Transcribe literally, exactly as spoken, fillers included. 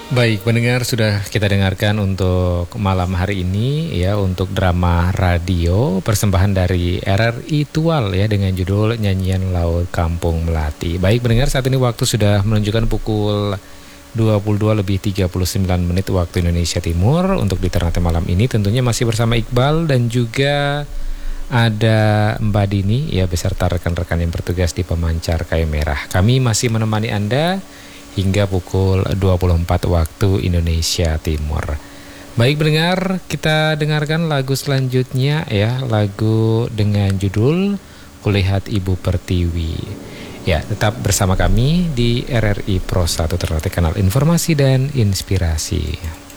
Baik, pendengar sudah kita dengarkan untuk malam hari ini ya untuk drama radio persembahan dari R R I Tual ya dengan judul Nyanyian Laut Kampung Melati. Baik, pendengar saat ini waktu sudah menunjukkan pukul dua puluh dua lebih tiga puluh sembilan menit waktu Indonesia Timur. Untuk di Ternate malam ini tentunya masih bersama Iqbal dan juga ada Mbak Dini ya beserta rekan-rekan yang bertugas di pemancar kayu merah. Kami masih menemani Anda hingga pukul dua puluh empat waktu Indonesia Timur. Baik pendengar, kita dengarkan lagu selanjutnya ya, lagu dengan judul Kulihat Ibu Pertiwi. Ya, tetap bersama kami di R R I Pro satu Ternate, kanal informasi dan inspirasi.